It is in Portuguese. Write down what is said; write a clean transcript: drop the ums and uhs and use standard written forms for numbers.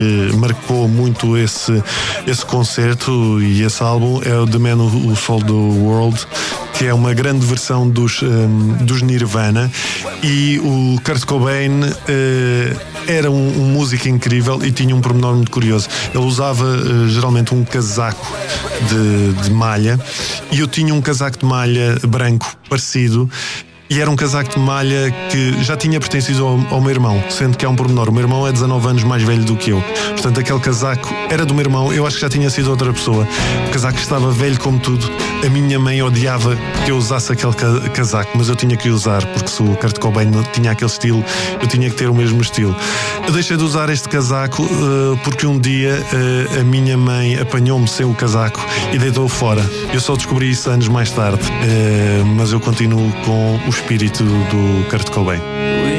marcou muito esse concerto e esse álbum é o The Man Who Sold the World, que é uma grande versão dos Nirvana, e o Kurt Cobain era um músico incrível e tinha um pormenor muito curioso. Ele usava geralmente um casaco de malha, e eu tinha um casaco de malha branco parecido. E era um casaco de malha que já tinha pertencido ao meu irmão, sendo que é um pormenor. O meu irmão é 19 anos mais velho do que eu. Portanto, aquele casaco era do meu irmão. Eu acho que já tinha sido outra pessoa. O casaco estava velho como tudo. A minha mãe odiava que eu usasse aquele casaco, mas eu tinha que usar, porque se o Kurt Cobain tinha aquele estilo, eu tinha que ter o mesmo estilo. Eu deixei de usar este casaco porque um dia a minha mãe apanhou-me sem o casaco e deitou-o fora. Eu só descobri isso anos mais tarde, mas eu continuo com o espírito do Kurt Cobain.